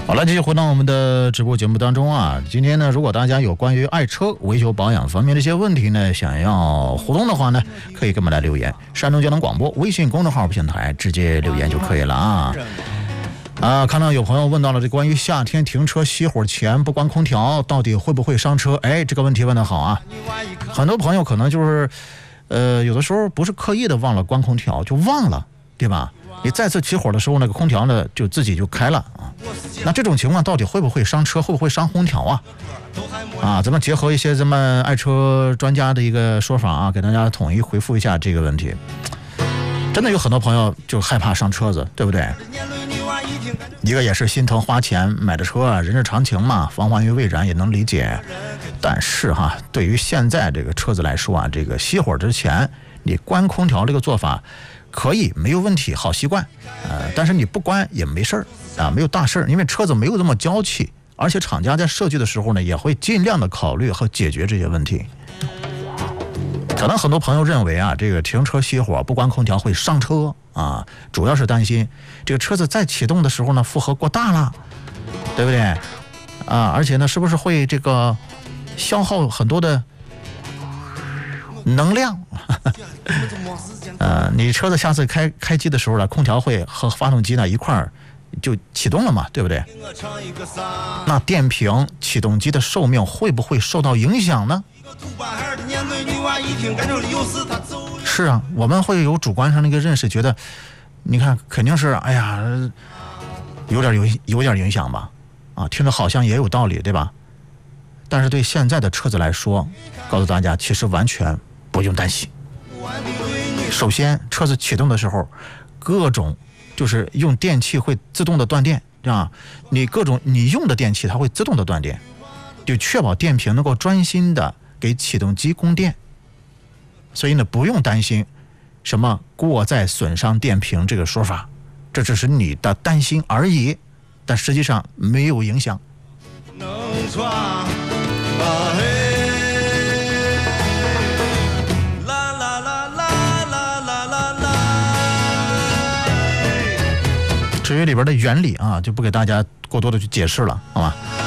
好了，继续回到我们的直播节目当中啊。今天呢，如果大家有关于爱车维修保养方面的一些问题呢，想要互动的话呢，可以给我们来留言。山东交通广播微信公众号平台直接留言就可以了啊。看到有朋友问到了这关于夏天停车熄火前不关空调到底会不会伤车？哎，这个问题问得好啊。很多朋友可能就是有的时候不是刻意的忘了关空调，就忘了，对吧？你再次起火的时候，那个空调呢就自己就开了啊。那这种情况到底会不会伤车，会不会伤空调啊？咱们结合一些咱们爱车专家的一个说法啊，给大家统一回复一下这个问题。真的有很多朋友就害怕伤车子，对不对？一个也是心疼花钱买的车啊，人之常情嘛，防患于未然也能理解。但是哈，对于现在这个车子来说啊，这个熄火之前你关空调这个做法可以没有问题，好习惯，但是你不关也没事啊，没有大事，因为车子没有这么娇气，而且厂家在设计的时候呢，也会尽量的考虑和解决这些问题。可能很多朋友认为啊，这个停车熄火不关空调会伤车啊，主要是担心这个车子在启动的时候呢，负荷过大了，对不对啊？而且呢，是不是会这个消耗很多的能量？你车子下次开机的时候呢，空调会和发动机呢一块儿就启动了嘛，对不对？那电瓶启动机的寿命会不会受到影响呢？是啊，我们会有主观上的一个认识，觉得你看肯定是哎呀有点影响吧，啊，听着好像也有道理，对吧？但是对现在的车子来说，告诉大家其实完全不用担心。首先车子启动的时候，各种就是用电器会自动的断电啊，你各种你用的电器它会自动的断电，就确保电瓶能够专心的给启动机供电。所以呢，不用担心什么过载损伤电瓶这个说法，这只是你的担心而已，但实际上没有影响。至于里边的原理啊，就不给大家过多的去解释了，好吗？